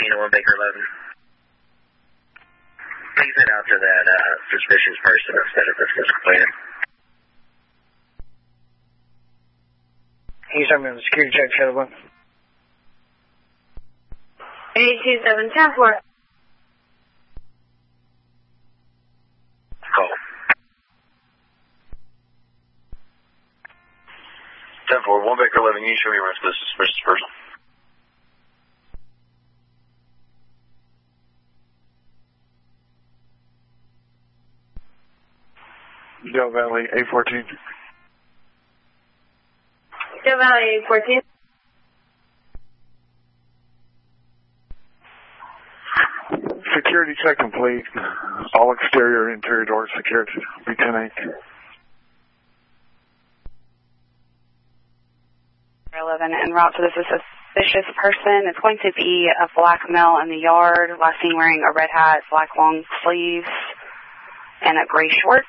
to 1 Baker 11. Please head out to that suspicious person instead of this complainant. He's on the security check, Shadow 1. 827, 10-4. Call. 10-4, 1 Baker 11, can you show me around to this suspicious person? Dale Valley, 814. Dale Valley, 814. Security check complete. All exterior and interior doors secured. B10-8. 11 en route to this suspicious person. It's going to be a black male in the yard, last seen wearing a red hat, black long sleeves, and a gray shorts.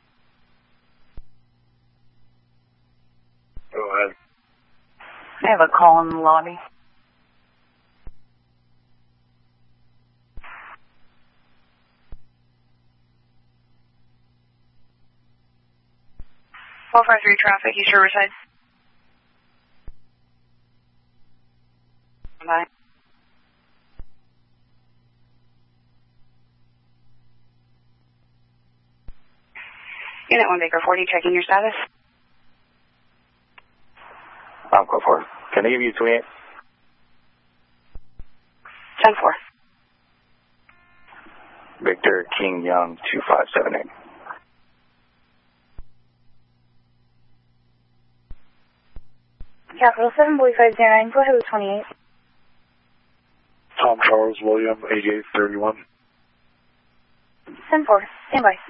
Go ahead. I have a call in the lobby. Four five three traffic, East Riverside. Bye. Unit 1 Baker 40, checking your status. I'm call for it. Can I give you 28? 10-4. Victor King Young 2578. Capital 7, Boy 509, go ahead with 28. Tom Charles William, 8831. 10-4, stand by.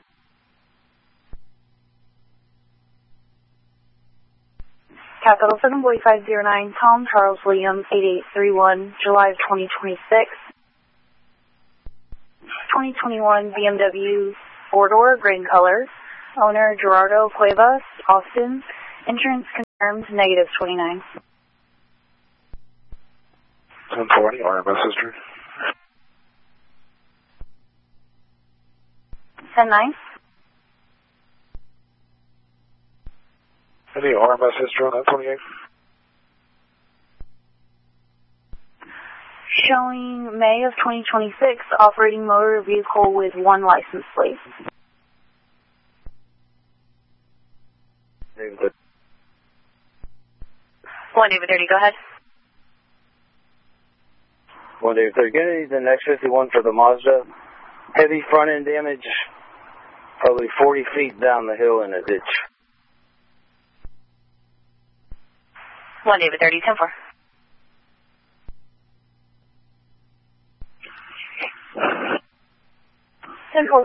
Capital 7, Boy 509, Tom Charles William, 8831, July of 2026. 2021 BMW 4-door, green color. Owner Gerardo Cuevas, Austin. Insurance confirmed, negative 29. 1040, RMS history. 10-9. Any RMS history on that 28? Showing May of 2026, operating motor vehicle with 1 license plate. David. 1 David 30, go ahead. 1 David 30, get the next 51 for the Mazda. Heavy front end damage, probably 40 feet down the hill in a ditch. 1 David 30, 10-4. Simple.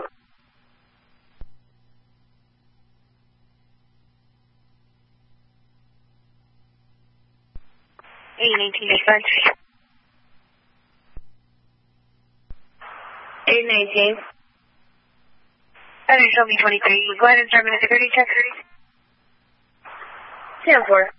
818 dispatch. 818. That is show me 23. Go ahead and start minute security check. 10-4.